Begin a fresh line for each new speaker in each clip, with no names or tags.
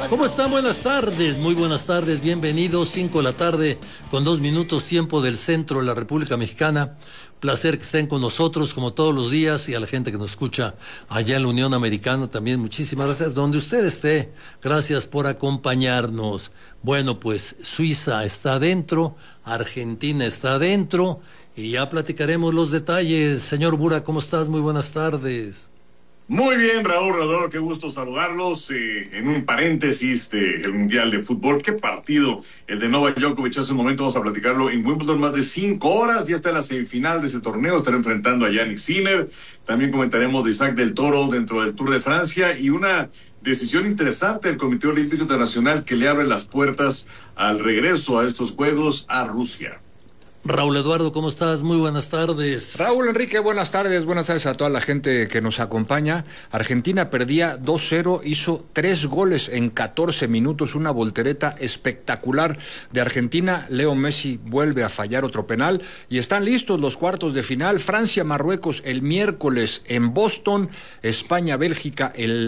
¿Cómo están? Buenas tardes, muy buenas tardes, bienvenidos, 5 de la tarde con 2 minutos, tiempo del centro de la República Mexicana. Placer que estén con nosotros como todos los días, y a la gente que nos escucha allá en la Unión Americana también, muchísimas gracias. Donde usted esté, gracias por acompañarnos. Bueno, pues Suiza está adentro, Argentina está adentro, y ya platicaremos los detalles. Señor Bura, ¿cómo estás? Muy buenas tardes.
Muy bien, Raúl Rodolfo, qué gusto saludarlos. En un paréntesis del Mundial de Fútbol, qué partido el de Novak Djokovic. Hace un momento vamos a platicarlo en Wimbledon, más de 5 horas, ya está en la semifinal de ese torneo, estará enfrentando a Jannik Sinner. También comentaremos de Isaac del Toro dentro del Tour de Francia y una decisión interesante del Comité Olímpico Internacional que le abre las puertas al regreso a estos Juegos a Rusia.
Raúl Eduardo, ¿cómo estás? Muy buenas tardes.
Raúl Enrique, buenas tardes a toda la gente que nos acompaña. Argentina perdía 2-0, hizo 3 goles en 14 minutos, una voltereta espectacular de Argentina. Leo Messi vuelve a fallar otro penal y están listos los cuartos de final. Francia-Marruecos el miércoles en Boston, España-Bélgica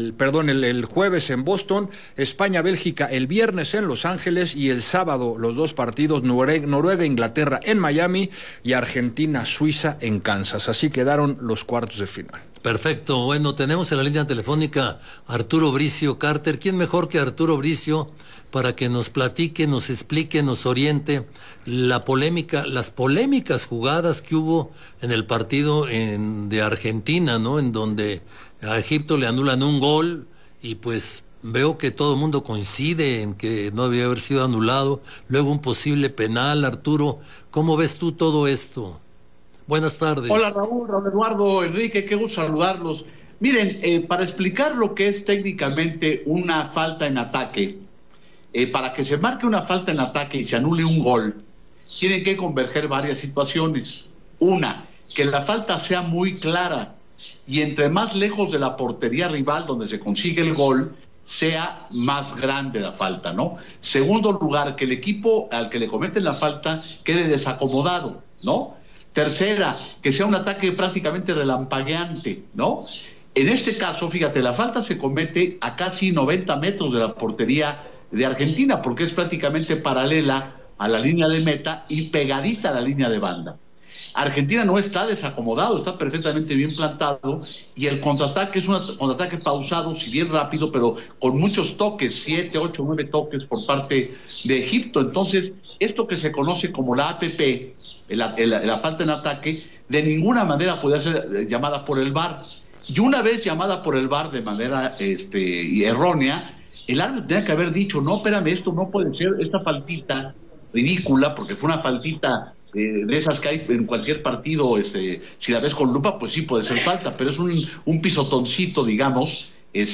el jueves en Boston, España-Bélgica el viernes en Los Ángeles y el sábado los dos partidos Noruega-Inglaterra en Miami y Argentina-Suiza en Kansas. Así quedaron los cuartos de final.
Perfecto. Bueno, tenemos en la línea telefónica Arturo Bricio Carter. ¿Quién mejor que Arturo Bricio para que nos platique, nos explique, nos oriente las polémicas jugadas que hubo en el partido de Argentina, ¿no? En donde a Egipto le anulan un gol y pues veo que todo el mundo coincide en que no debía haber sido anulado. Luego un posible penal. Arturo, ¿cómo ves tú todo esto? Buenas tardes.
Hola Raúl Eduardo, Enrique, qué gusto saludarlos. Miren, para explicar lo que es técnicamente una falta en ataque, para que se marque una falta en ataque y se anule un gol, tienen que converger varias situaciones. Una, que la falta sea muy clara y entre más lejos de la portería rival donde se consigue el gol, sea más grande la falta, ¿no? Segundo lugar, que el equipo al que le cometen la falta quede desacomodado, ¿no? Tercera, que sea un ataque prácticamente relampagueante, ¿no? En este caso, fíjate, la falta se comete a casi 90 metros de la portería de Argentina, porque es prácticamente paralela a la línea de meta y pegadita a la línea de banda. Argentina no está desacomodado, está perfectamente bien plantado y el contraataque es un contraataque pausado, si bien rápido, pero con muchos toques, 7, 8, 9 toques por parte de Egipto. Entonces, esto que se conoce como la APP, la falta en ataque, de ninguna manera puede ser llamada por el VAR. Y una vez llamada por el VAR de manera errónea, el árbitro tenía que haber dicho, no, espérame, esto no puede ser, esta faltita ridícula, porque fue una faltita de esas que hay en cualquier partido, si la ves con lupa, pues sí puede ser falta, pero es un pisotoncito, digamos,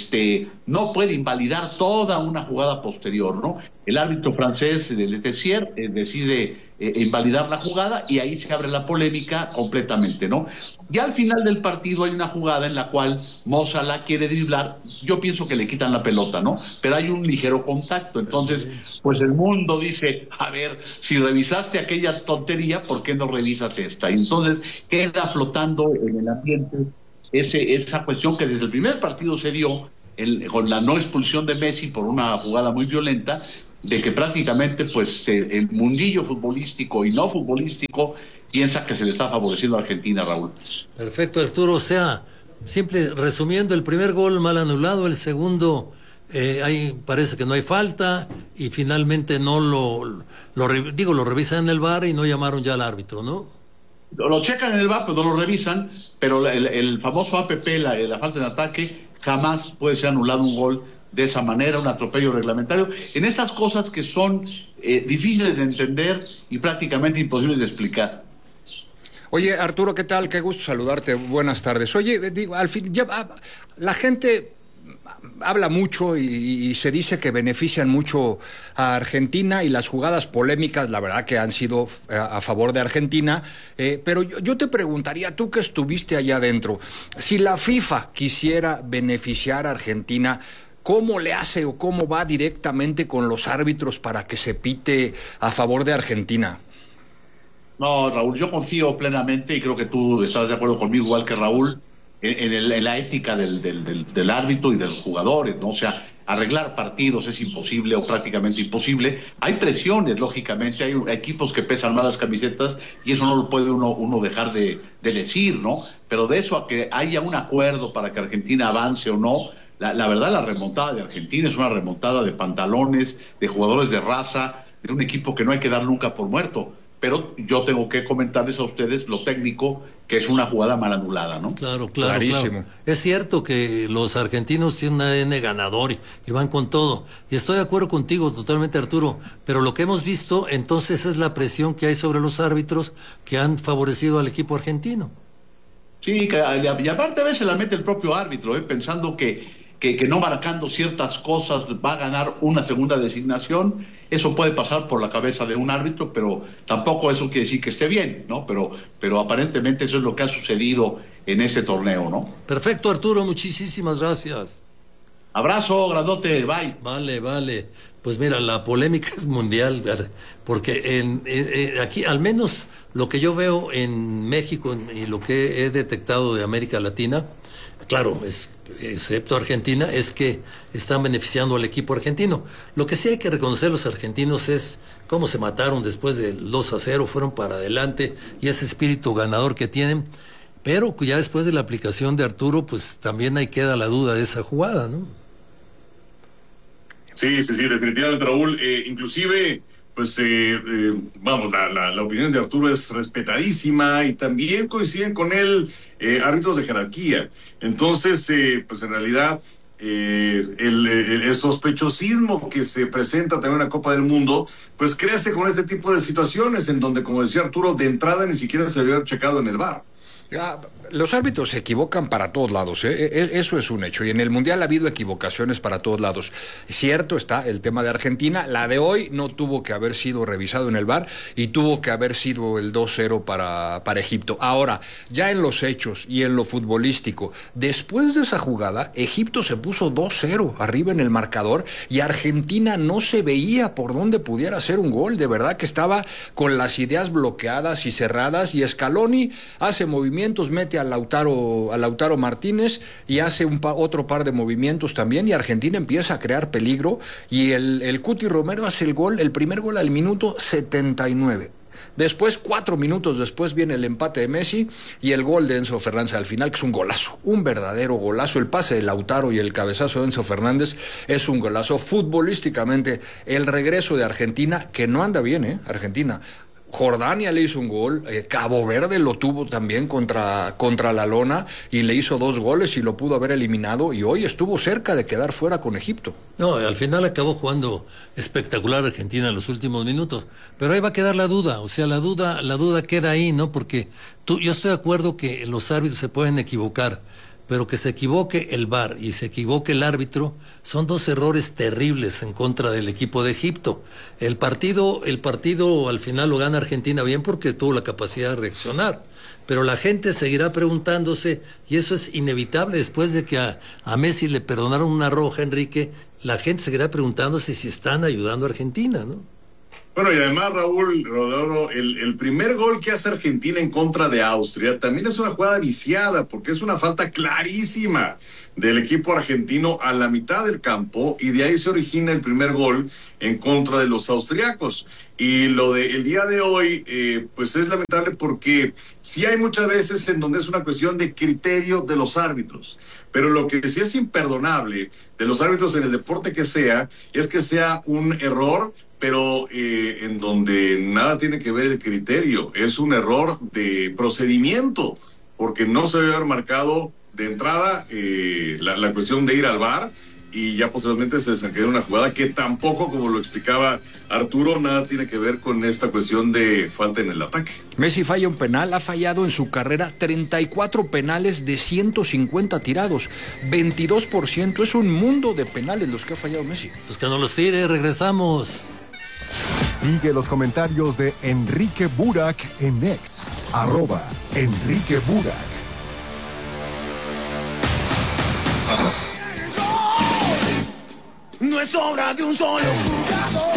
no puede invalidar toda una jugada posterior, ¿no? El árbitro francés de Tessier decide invalidar la jugada y ahí se abre la polémica completamente, ¿no? Ya al final del partido hay una jugada en la cual Mo Salah quiere driblar, yo pienso que le quitan la pelota, ¿no? Pero hay un ligero contacto, entonces, pues el mundo dice, a ver, si revisaste aquella tontería, ¿por qué no revisas esta? Y entonces queda flotando en el ambiente esa cuestión que desde el primer partido se dio con la no expulsión de Messi por una jugada muy violenta, de que prácticamente pues el mundillo futbolístico y no futbolístico piensa que se le está favoreciendo a Argentina, Raúl.
Perfecto, Arturo. O sea, resumiendo, el primer gol mal anulado, el segundo ahí parece que no hay falta y finalmente no lo revisan en el VAR y no llamaron ya al árbitro, ¿no?
Lo checan en el VAR, pero no lo revisan, pero el famoso APP, la falta de ataque, jamás puede ser anulado un gol de esa manera, un atropello reglamentario, en estas cosas que son difíciles de entender y prácticamente imposibles de explicar.
Oye, Arturo, ¿qué tal? Qué gusto saludarte, buenas tardes. Oye, al fin, la gente habla mucho y se dice que benefician mucho a Argentina y las jugadas polémicas, la verdad que han sido a favor de Argentina, pero yo te preguntaría, tú que estuviste allá adentro, si la FIFA quisiera beneficiar a Argentina, ¿cómo le hace o cómo va directamente con los árbitros para que se pite a favor de Argentina?
No, Raúl, yo confío plenamente y creo que tú estás de acuerdo conmigo, igual que Raúl, en la ética del árbitro y de los jugadores, ¿no? O sea, arreglar partidos es imposible o prácticamente imposible. Hay presiones, lógicamente, hay equipos que pesan más las camisetas y eso no lo puede uno dejar de decir, ¿no? Pero de eso a que haya un acuerdo para que Argentina avance o no, la verdad, la remontada de Argentina es una remontada de pantalones, de jugadores de raza, de un equipo que no hay que dar nunca por muerto. Pero yo tengo que comentarles a ustedes lo técnico, que es una jugada mal anulada, ¿no?
Claro. Es cierto que los argentinos tienen un ADN ganador y van con todo. Y estoy de acuerdo contigo totalmente, Arturo. Pero lo que hemos visto entonces es la presión que hay sobre los árbitros que han favorecido al equipo argentino.
Sí, y aparte a veces la mete el propio árbitro, pensando que no marcando ciertas cosas va a ganar una segunda designación. Eso puede pasar por la cabeza de un árbitro, pero tampoco eso quiere decir que esté bien, ¿no? Pero aparentemente eso es lo que ha sucedido en este torneo, ¿no?
Perfecto, Arturo, muchísimas gracias.
Abrazo, grandote, bye.
Vale. Pues mira, la polémica es mundial, porque aquí, al menos lo que yo veo en México y lo que he detectado de América Latina, claro, excepto Argentina, es que están beneficiando al equipo argentino. Lo que sí hay que reconocer los argentinos es cómo se mataron después del 2-0, fueron para adelante y ese espíritu ganador que tienen. Pero ya después de la aplicación de Arturo, pues también ahí queda la duda de esa jugada, ¿no?
Sí, definitivamente, Raúl. Inclusive, pues, vamos, la opinión de Arturo es respetadísima y también coinciden con él árbitros de jerarquía. Entonces, pues en realidad, el sospechosismo que se presenta también en la Copa del Mundo, pues crece con este tipo de situaciones en donde, como decía Arturo, de entrada ni siquiera se había checado en el VAR.
Los árbitros se equivocan para todos lados, eso es un hecho, y en el Mundial ha habido equivocaciones para todos lados. Cierto está el tema de Argentina, la de hoy no tuvo que haber sido revisado en el VAR y tuvo que haber sido el 2-0 para Egipto. Ahora, ya en los hechos y en lo futbolístico, después de esa jugada, Egipto se puso 2-0 arriba en el marcador y Argentina no se veía por dónde pudiera hacer un gol. De verdad que estaba con las ideas bloqueadas y cerradas, y Scaloni hace movimientos, mete a Lautaro Martínez y hace otro par de movimientos también, y Argentina empieza a crear peligro, y el Cuti Romero hace el primer gol al minuto 79. Después, 4 minutos después, viene el empate de Messi y el gol de Enzo Fernández al final, que es un golazo, un verdadero golazo. El pase de Lautaro y el cabezazo de Enzo Fernández es un golazo. Futbolísticamente, el regreso de Argentina, que no anda bien, Argentina. Jordania le hizo un gol, Cabo Verde lo tuvo también contra la lona y le hizo 2 goles y lo pudo haber eliminado, y hoy estuvo cerca de quedar fuera con Egipto.
No, al final acabó jugando espectacular Argentina en los últimos minutos, pero ahí va a quedar la duda, o sea, la duda queda ahí, ¿no? Porque yo estoy de acuerdo que los árbitros se pueden equivocar, pero que se equivoque el VAR y se equivoque el árbitro son 2 errores terribles en contra del equipo de Egipto. El partido al final lo gana Argentina bien porque tuvo la capacidad de reaccionar, pero la gente seguirá preguntándose, y eso es inevitable después de que a Messi le perdonaron una roja, Enrique, la gente seguirá preguntándose si están ayudando a Argentina, ¿no?
Bueno, y además, Raúl Rodolfo, el primer gol que hace Argentina en contra de Austria también es una jugada viciada, porque es una falta clarísima del equipo argentino a la mitad del campo, y de ahí se origina el primer gol en contra de los austriacos. Y lo del día de hoy, pues es lamentable, porque sí hay muchas veces en donde es una cuestión de criterio de los árbitros, pero lo que sí es imperdonable de los árbitros en el deporte que sea, es que sea un error, pero en donde nada tiene que ver el criterio, es un error de procedimiento, porque no se debe haber marcado de entrada la cuestión de ir al VAR, y ya posteriormente se desencadenó una jugada que tampoco, como lo explicaba Arturo, nada tiene que ver con esta cuestión de falta en el ataque.
Messi falla un penal, ha fallado en su carrera 34 penales de 150 tirados, 22%, es un mundo de penales los que ha fallado Messi.
Pues que no los tire, regresamos.
Sigue los comentarios de Enrique Burak en X, @Enrique Burak.
No es obra de un solo jugador.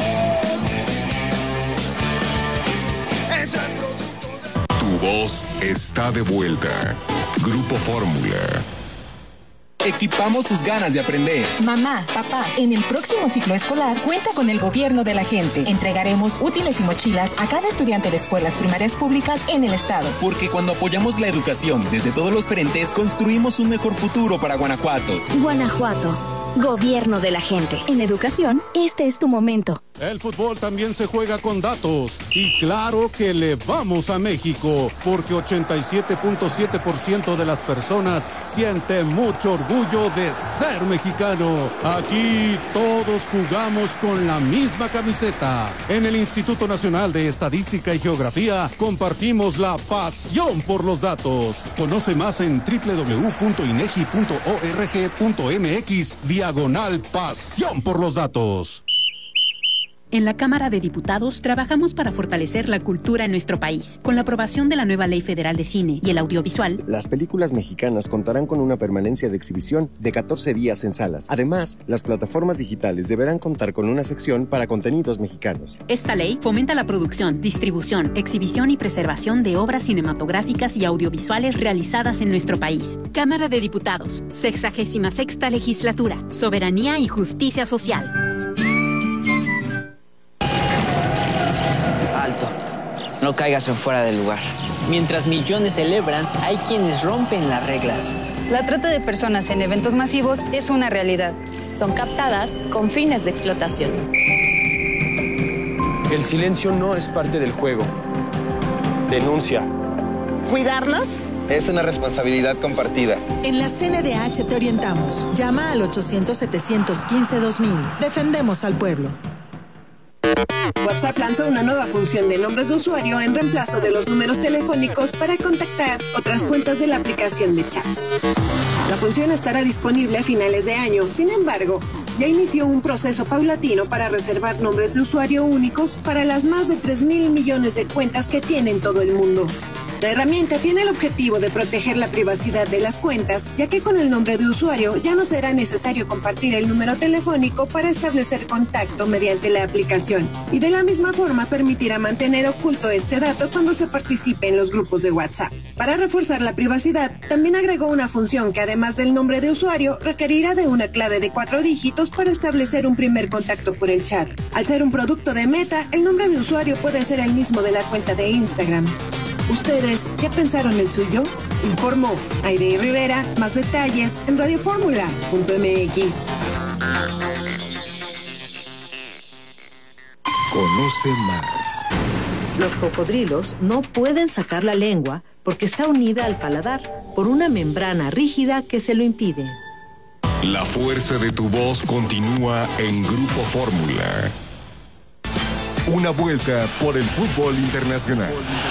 Es el producto de...
Tu voz está de vuelta.
Grupo Fórmula.
Equipamos sus ganas de aprender.
Mamá, papá, en el próximo ciclo escolar cuenta con el gobierno de la gente. Entregaremos útiles y mochilas a cada estudiante de escuelas primarias públicas en el estado.
Porque cuando apoyamos la educación desde todos los frentes, construimos un mejor futuro para Guanajuato.
Guanajuato, gobierno de la gente. En educación, este es tu momento.
El fútbol también se juega con datos y claro que le vamos a México porque 87.7% de las personas sienten mucho orgullo de ser mexicano. Aquí todos jugamos con la misma camiseta. En el Instituto Nacional de Estadística y Geografía compartimos la pasión por los datos. Conoce más en www.inegi.org.mx/pasión por los datos.
En la Cámara de Diputados trabajamos para fortalecer la cultura en nuestro país. Con la aprobación de la nueva Ley Federal de Cine y el Audiovisual,
las películas mexicanas contarán con una permanencia de exhibición de 14 días en salas. Además, las plataformas digitales deberán contar con una sección para contenidos mexicanos.
Esta ley fomenta la producción, distribución, exhibición y preservación de obras cinematográficas y audiovisuales realizadas en nuestro país. Cámara de Diputados, 66ª Legislatura, Soberanía y Justicia Social.
Alto, no caigas en fuera del lugar. Mientras millones celebran, hay quienes rompen las reglas.
La trata de personas en eventos masivos es una realidad.
Son captadas con fines de explotación.
El silencio no es parte del juego. Denuncia.
¿Cuidarnos?
Es una responsabilidad compartida.
En la CNDH te orientamos. Llama al 800-715-2000. Defendemos al pueblo.
WhatsApp lanzó una nueva función de nombres de usuario en reemplazo de los números telefónicos para contactar otras cuentas de la aplicación de chats. La función estará disponible a finales de año. Sin embargo, ya inició un proceso paulatino para reservar nombres de usuario únicos para las más de 3,000 millones de cuentas que tiene en todo el mundo. La herramienta tiene el objetivo de proteger la privacidad de las cuentas, ya que con el nombre de usuario ya no será necesario compartir el número telefónico para establecer contacto mediante la aplicación, y de la misma forma permitirá mantener oculto este dato cuando se participe en los grupos de WhatsApp. Para reforzar la privacidad, también agregó una función que además del nombre de usuario, requerirá de una clave de 4 dígitos para establecer un primer contacto por el chat. Al ser un producto de Meta, el nombre de usuario puede ser el mismo de la cuenta de Instagram. ¿Ustedes ya pensaron el suyo? Informó Aide Rivera. Más detalles en radioformula.mx.
Conoce más.
Los cocodrilos no pueden sacar la lengua porque está unida al paladar por una membrana rígida que se lo impide.
La fuerza de tu voz continúa en Grupo Fórmula. Una vuelta por el fútbol internacional.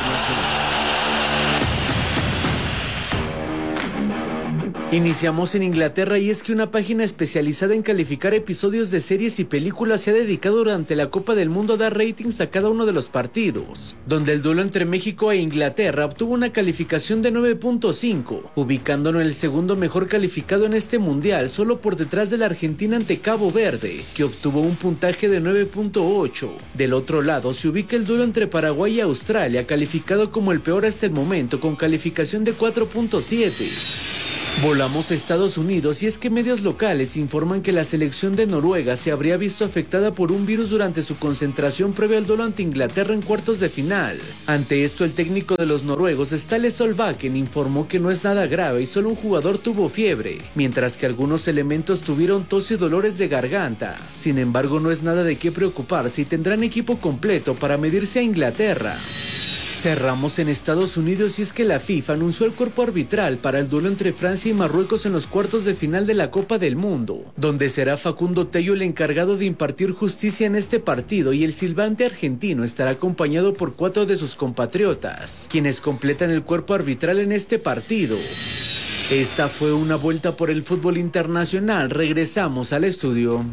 Iniciamos en Inglaterra y es que una página especializada en calificar episodios de series y películas se ha dedicado durante la Copa del Mundo a dar ratings a cada uno de los partidos, donde el duelo entre México e Inglaterra obtuvo una calificación de 9.5, ubicándolo en el segundo mejor calificado en este mundial, solo por detrás de la Argentina ante Cabo Verde, que obtuvo un puntaje de 9.8. Del otro lado se ubica el duelo entre Paraguay y Australia, calificado como el peor hasta el momento, con calificación de 4.7. Volamos a Estados Unidos y es que medios locales informan que la selección de Noruega se habría visto afectada por un virus durante su concentración previa al duelo ante Inglaterra en cuartos de final. Ante esto, el técnico de los noruegos, Ståle Solbakken, informó que no es nada grave y solo un jugador tuvo fiebre, mientras que algunos elementos tuvieron tos y dolores de garganta. Sin embargo, no es nada de qué preocuparse y tendrán equipo completo para medirse a Inglaterra. Cerramos en Estados Unidos y es que la FIFA anunció el cuerpo arbitral para el duelo entre Francia y Marruecos en los cuartos de final de la Copa del Mundo, donde será Facundo Tello el encargado de impartir justicia en este partido y el silbante argentino estará acompañado por 4 de sus compatriotas, quienes completan el cuerpo arbitral en este partido. Esta fue una vuelta por el fútbol internacional. Regresamos al estudio.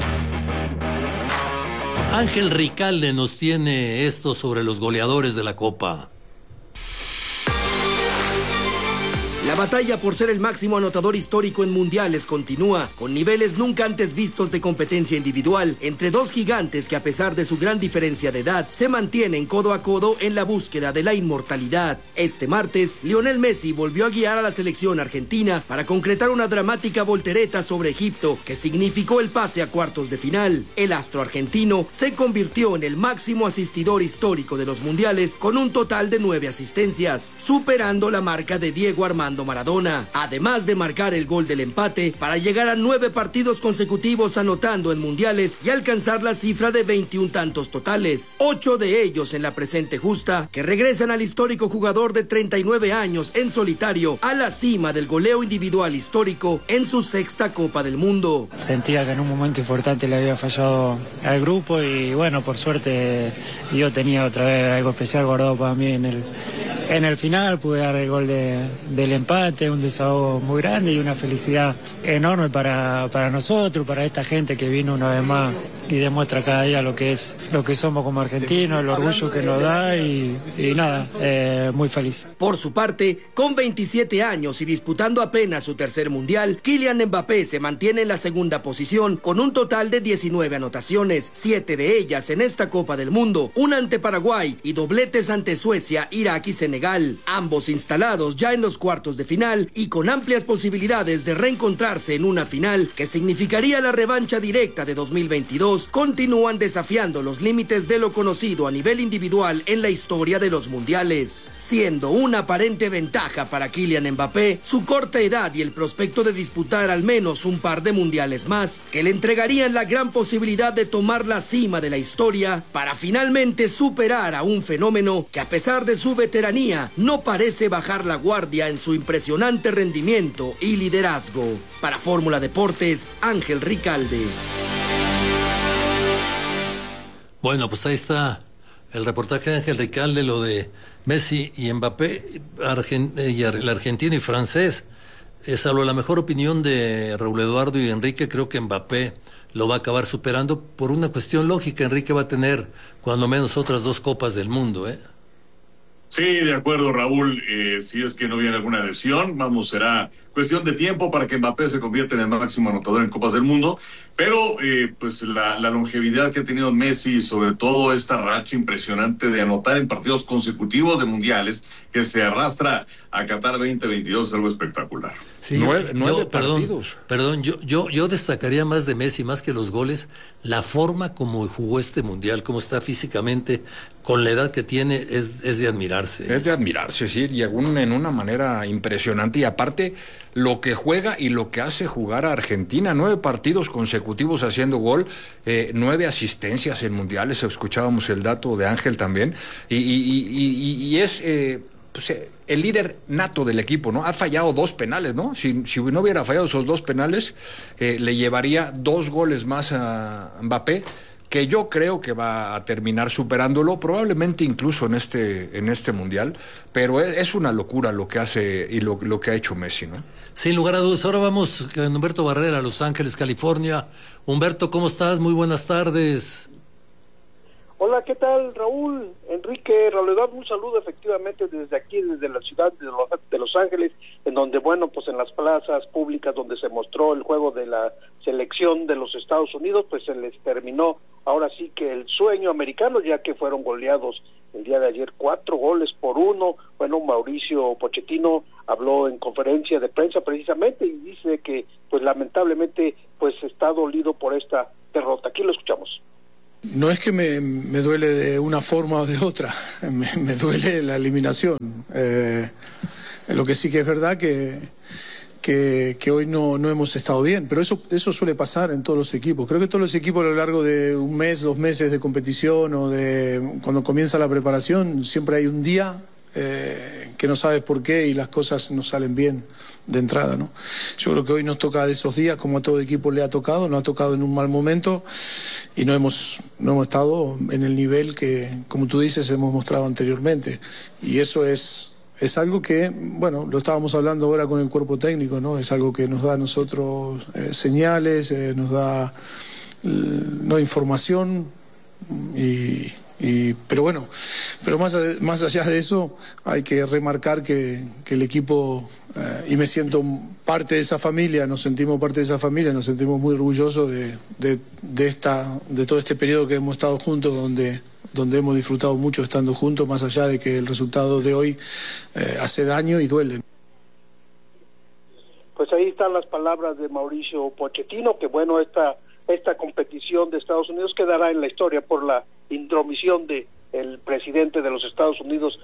Ángel Ricalde nos tiene esto sobre los goleadores de la Copa.
La batalla por ser el máximo anotador histórico en mundiales continúa, con niveles nunca antes vistos de competencia individual entre dos gigantes que, a pesar de su gran diferencia de edad, se mantienen codo a codo en la búsqueda de la inmortalidad. Este martes, Lionel Messi volvió a guiar a la selección argentina para concretar una dramática voltereta sobre Egipto, que significó el pase a cuartos de final. El astro argentino se convirtió en el máximo asistidor histórico de los mundiales con un total de 9 asistencias, superando la marca de Diego Armando Maradona, además de marcar el gol del empate para llegar a 9 partidos consecutivos anotando en mundiales y alcanzar la cifra de 21 tantos totales, 8 de ellos en la presente justa, que regresan al histórico jugador de 39 años en solitario a la cima del goleo individual histórico en su 6ª Copa del Mundo.
Sentía que en un momento importante le había fallado al grupo y bueno, por suerte yo tenía otra vez algo especial guardado para mí en el final. Pude dar el gol del empate, un desahogo muy grande y una felicidad enorme para nosotros, para esta gente que vino una vez más y demuestra cada día lo que somos como argentinos, el orgullo que nos da y nada, muy feliz.
Por su parte, con 27 años y disputando apenas su tercer mundial, Kylian Mbappé se mantiene en la segunda posición con un total de 19 anotaciones, 7 de ellas en esta Copa del Mundo, una ante Paraguay y dobletes ante Suecia, Irak y Senegal, ambos instalados ya en los cuartos de final y con amplias posibilidades de reencontrarse en una final que significaría la revancha directa de 2022. Continúan desafiando los límites de lo conocido a nivel individual en la historia de los mundiales, siendo una aparente ventaja para Kylian Mbappé su corta edad y el prospecto de disputar al menos un par de mundiales más, que le entregarían la gran posibilidad de tomar la cima de la historia para finalmente superar a un fenómeno que, a pesar de su veteranía, no parece bajar la guardia en su impresionante rendimiento y liderazgo. Para Fórmula Deportes, Ángel Ricalde.
Bueno, pues ahí está el reportaje de Ángel Ricalde, lo de Messi y Mbappé, el argentino y francés. Salvo la mejor opinión de Raúl Eduardo y Enrique, creo que Mbappé lo va a acabar superando por una cuestión lógica. Enrique va a tener cuando menos otras 2 Copas del Mundo, ¿eh?
Sí, de acuerdo, Raúl. Si es que no viene alguna lesión, será cuestión de tiempo para que Mbappé se convierta en el máximo anotador en Copas del Mundo. Pero, pues la longevidad que ha tenido Messi, sobre todo esta racha impresionante de anotar en partidos consecutivos de mundiales, que se arrastra a Qatar 2022, es algo espectacular.
Sí,
9 partidos.
Perdón, yo destacaría más de Messi, más que los goles, la forma como jugó este mundial, cómo está físicamente, con la edad que tiene, es de admirarse.
Es de admirarse, sí, y en una manera impresionante. Y aparte, lo que juega y lo que hace jugar a Argentina, 9 partidos consecutivos haciendo gol, 9 asistencias en mundiales, escuchábamos el dato de Ángel también, y es pues, el líder nato del equipo, ¿no? Ha fallado 2 penales, ¿no? Si no hubiera fallado esos 2 penales, le llevaría 2 goles más a Mbappé, que yo creo que va a terminar superándolo, probablemente incluso en este mundial, pero es una locura lo que hace y lo que ha hecho Messi, ¿no?
Sin lugar a dudas. Ahora vamos con Humberto Barrera, Los Ángeles, California. Humberto, ¿cómo estás? Muy buenas tardes.
Hola, ¿qué tal, Raúl? Enrique, Raúl Eduardo, un saludo efectivamente desde aquí, desde la ciudad de Los Ángeles, en donde, bueno, pues en las plazas públicas donde se mostró el juego de la selección de los Estados Unidos, pues se les terminó ahora sí que el sueño americano, ya que fueron goleados el día de ayer 4-1. Bueno, Mauricio Pochettino habló en conferencia de prensa precisamente y dice que, pues lamentablemente, pues está dolido por esta derrota. Aquí lo escuchamos.
No es que me duele de una forma o de otra, me duele la eliminación. Lo que sí que es verdad que hoy no hemos estado bien, pero eso suele pasar en todos los equipos. Creo que todos los equipos a lo largo de un mes, 2 meses de competición o de cuando comienza la preparación, siempre hay un día que no sabes por qué y las cosas no salen bien de entrada, ¿no? Yo creo que hoy nos toca de esos días, como a todo equipo le ha tocado, nos ha tocado en un mal momento y no hemos estado en el nivel que, como tú dices, hemos mostrado anteriormente. Y eso es algo que, bueno, lo estábamos hablando ahora con el cuerpo técnico, ¿no? Es algo que nos da a nosotros señales, nos da información y Pero bueno, más allá de eso, hay que remarcar que el equipo, y me siento parte de esa familia, nos sentimos parte de esa familia, nos sentimos muy orgullosos de todo este periodo que hemos estado juntos, donde hemos disfrutado mucho estando juntos, más allá de que el resultado de hoy hace daño y duele.
Pues ahí están las palabras de Mauricio Pochettino, que bueno, esta competición de Estados Unidos quedará en la historia por la intromisión de el presidente de los Estados Unidos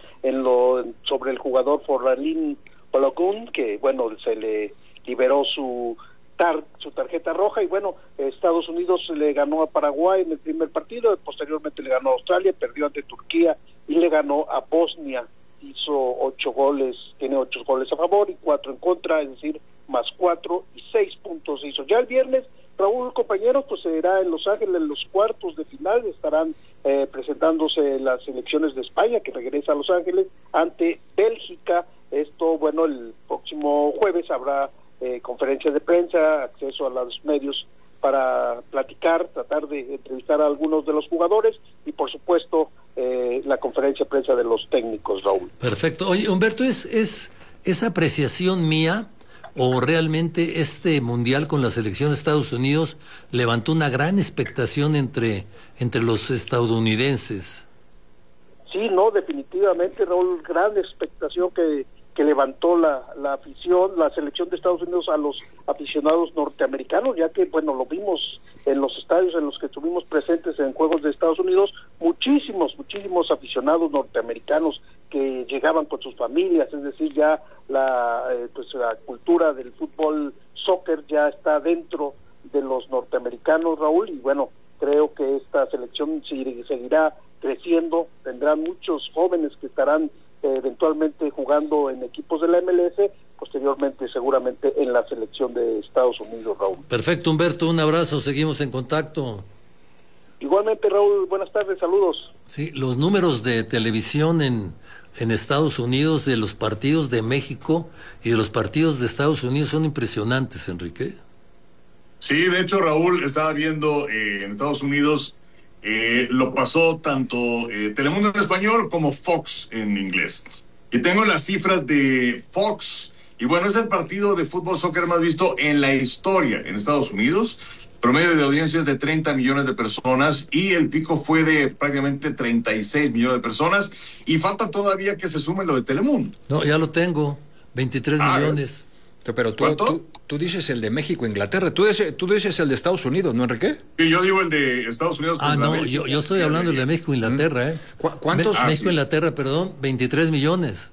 sobre el jugador Forlín Balogun, que bueno, se le liberó su tarjeta roja, y bueno, Estados Unidos le ganó a Paraguay en el primer partido, posteriormente le ganó a Australia, perdió ante Turquía y le ganó a Bosnia. Hizo 8 goles, tiene 8 goles a favor y 4 en contra, es decir, más 4 y 6 puntos hizo. Ya el viernes, Raúl, compañeros, pues será en Los Ángeles los cuartos de final, estarán presentándose las selecciones de España, que regresa a Los Ángeles, ante Bélgica. Esto, bueno, el próximo jueves habrá conferencias de prensa, acceso a los medios para platicar, tratar de entrevistar a algunos de los jugadores y, por supuesto, la conferencia de prensa de los técnicos, Raúl.
Perfecto. Oye, Humberto, ¿es apreciación mía o realmente este mundial con la selección de Estados Unidos levantó una gran expectación entre los estadounidenses?
Sí, no, definitivamente, Raúl, gran expectación que levantó la afición, la selección de Estados Unidos a los aficionados norteamericanos, ya que, bueno, lo vimos en los estadios en los que estuvimos presentes en Juegos de Estados Unidos, muchísimos aficionados norteamericanos que llegaban con sus familias, es decir, ya la cultura del fútbol, soccer, ya está dentro de los norteamericanos, Raúl, y bueno, creo que esta selección seguirá creciendo, tendrán muchos jóvenes que estarán eventualmente jugando en equipos de la MLS, posteriormente seguramente en la selección de Estados Unidos, Raúl.
Perfecto, Humberto, un abrazo, seguimos en contacto.
Igualmente, Raúl, buenas tardes, saludos.
Sí, los números de televisión en Estados Unidos de los partidos de México y de los partidos de Estados Unidos son impresionantes, Enrique.
Sí, de hecho, Raúl, estaba viendo en Estados Unidos, lo pasó tanto Telemundo en español como Fox en inglés. Y tengo las cifras de Fox, y bueno, es el partido de fútbol soccer más visto en la historia en Estados Unidos. Promedio de audiencia es de 30 millones de personas y el pico fue de prácticamente 36 millones de personas, y falta todavía que se sume lo de Telemundo.
No, ya lo tengo, 23 millones.
Pero tú dices el de México, Inglaterra. Tú dices el de Estados Unidos, ¿no, Enrique?
Sí, yo digo el de Estados Unidos.
No, yo estoy hablando del de México, Inglaterra, ¿eh?
¿Cuántos?
México, Inglaterra, perdón, 23 millones.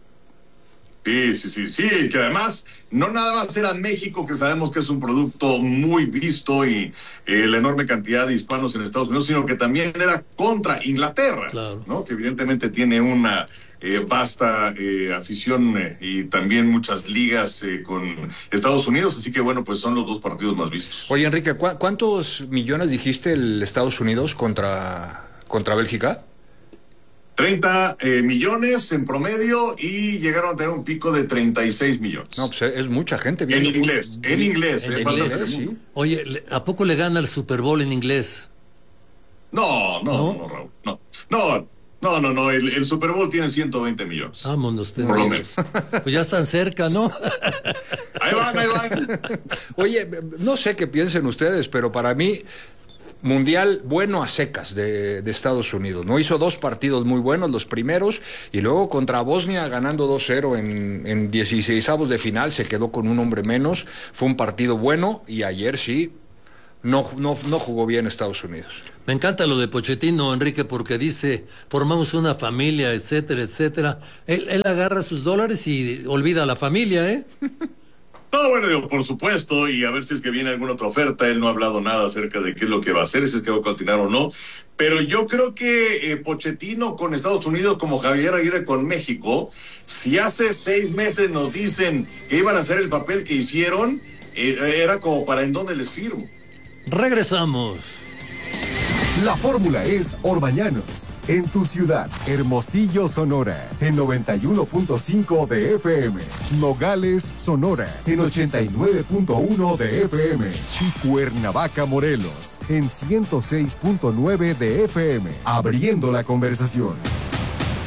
Sí, que además no nada más era México, que sabemos que es un producto muy visto, y la enorme cantidad de hispanos en Estados Unidos, sino que también era contra Inglaterra, claro, ¿no? Que evidentemente tiene una vasta afición y también muchas ligas con Estados Unidos, así que bueno, pues son los dos partidos más vistos.
Oye, Enrique, ¿cuántos millones dijiste el Estados Unidos contra Bélgica?
30 millones en promedio, y llegaron a tener un pico de 36 millones.
No, pues es mucha gente.
En inglés.
Sí. Oye, ¿a poco le gana el Super Bowl en inglés?
No, Raúl, no. El Super Bowl tiene 120 millones.
Vámonos,
por lo menos.
Pues ya están cerca, ¿no?
Ahí van.
Oye, no sé qué piensen ustedes, pero para mí, mundial bueno a secas de Estados Unidos, ¿no? Hizo 2 partidos muy buenos, los primeros, y luego contra Bosnia ganando 2-0 en 16avos de final, se quedó con un hombre menos. Fue un partido bueno, y ayer sí no jugó bien Estados Unidos.
Me encanta lo de Pochettino, Enrique, porque dice, formamos una familia, etcétera, etcétera. Él agarra sus dólares y olvida a la familia, ¿eh?
No, bueno, por supuesto, y a ver si es que viene alguna otra oferta. Él no ha hablado nada acerca de qué es lo que va a hacer, si es que va a continuar o no. Pero yo creo que Pochettino con Estados Unidos, como Javier Aguirre con México, si hace 6 meses nos dicen que iban a hacer el papel que hicieron, era como para en dónde les firmo.
Regresamos.
La fórmula es Orbañanos, en tu ciudad, Hermosillo, Sonora, en 91.5 de FM, Nogales, Sonora, en 89.1 de FM y Cuernavaca, Morelos, en 106.9 de FM, abriendo la conversación.